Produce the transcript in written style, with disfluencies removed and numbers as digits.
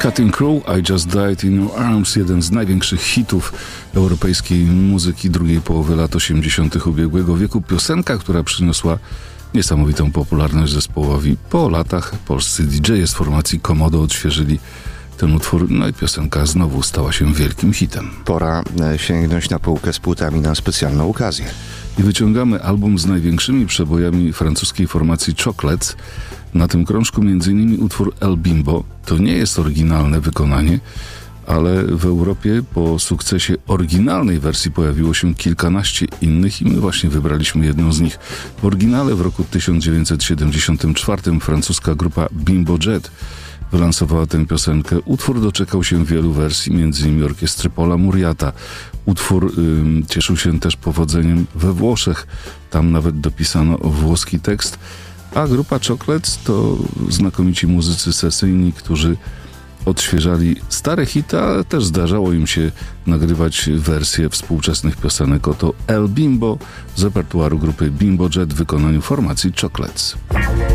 Cutting Crew, I Just Died in Your Arms, jeden z największych hitów europejskiej muzyki drugiej połowy lat 80. ubiegłego wieku. Piosenka, która przyniosła niesamowitą popularność zespołowi. Po latach polscy DJ-e z formacji Komodo odświeżyli ten utwór, no i piosenka znowu stała się wielkim hitem. Pora sięgnąć na półkę z płytami na specjalną okazję. I wyciągamy album z największymi przebojami francuskiej formacji Chocolates. Na tym krążku m.in. utwór El Bimbo. To nie jest oryginalne wykonanie, ale w Europie po sukcesie oryginalnej wersji pojawiło się kilkanaście innych i my właśnie wybraliśmy jedną z nich. W oryginale w roku 1974 francuska grupa Bimbo Jet wylansowała tę piosenkę. Utwór doczekał się wielu wersji, m.in. orkiestry Paula Muriata. Utwór cieszył się też powodzeniem we Włoszech. Tam nawet dopisano włoski tekst. A grupa Chocolates to znakomici muzycy sesyjni, którzy odświeżali stare hity, ale też zdarzało im się nagrywać wersje współczesnych piosenek. Oto El Bimbo z repertuaru grupy Bimbo Jet w wykonaniu formacji Chocolates.